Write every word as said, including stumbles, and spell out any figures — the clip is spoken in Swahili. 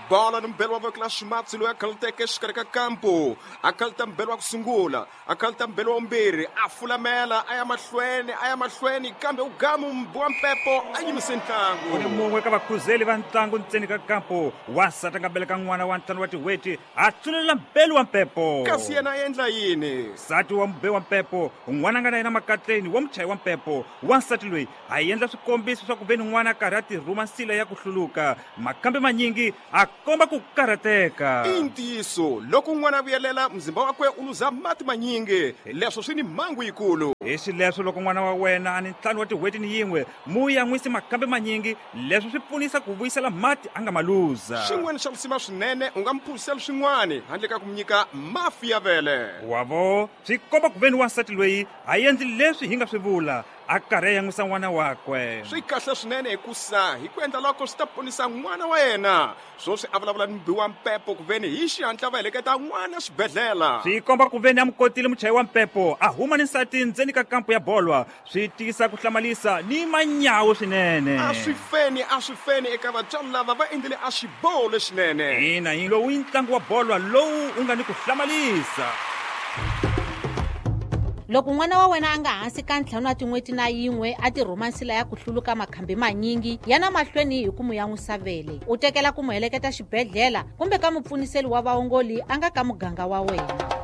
bola no mbelo wa vakla Shimatsi loyi a khalteke exikarhi ka kampo a khalta mbelo wa ku sungula a khalta mbelo wa vumbirhi a fulamela a ya mahlweni a ya mahlweni kambe u gamu mbowa mpepo a yimise ntlangu. Ku ni mun'we ka vakhuzeli va ntlangu ntseni ka kampo wansati a nga beleka n'wana wa ntlhanu wa tiweti a tsulela mbelo wa mpepo kasi yena a endla yini? nsati wa mbe wa mpepo n'wana a nga na yena makatleni wa muchayi wa mpepo wansati loyi a endla swikombiso swa ku veni n'wana a karhi a tirhuma nsila ya ku hluluka makambe manyingi a komba ku karhateka. I ntiyiso loko n'wana a vuyelela mzimba wakwe u luza mati manyingi leswo swi ni mhangu yikulu. Hi swileswo loko n'wana wa wena a ni ntlhanu wa tiweti ni yin'we mu ya n'wisi makambe manyingi leswi swi pfunisa ku vuyisela mati a nga ma luza. Xin'wana xa lusima swinene u nga mi phulisela swin'wana handle ka ku mi nyika mafi ya vele. Wavo swi komba ku veni wansati loyi a endli leswi hi nga swi vula a karhi a yan'wisa n'wana wakwe. Swi kahle swinene hikusa hi ku endla loko swi ta ponisa n'wana wa yena swoswi a vulavula ni mbi wa mpepo ku veni hi xihatla va heleketa n'wana xibedhlela. Swi komba ku veni a mukotile muchayi wa mpepo a huma ni nsati ndzeni ka kampo ya bolwa swi tisa ku hlamalisa ni manyawu swinene. A swi feni a swi feni eka vatswari lava va endlile a xiboho lexinene. Ina hi lowu i ntlangu wa bolwa lowu u nga ni ku hlamalisa. Loko n'wana wa wena a nga hansi ka ntlhanu wa tin'weti na yin'we a tirhuma nsila ya ku hluluka makhambi manyingi yana mahlweni hi ku mu yan'wisa vele u tekela ku mu heleketa xibedhlela kumbe ka mupfuniseli wa vaongoli a nga ka muganga wa wena.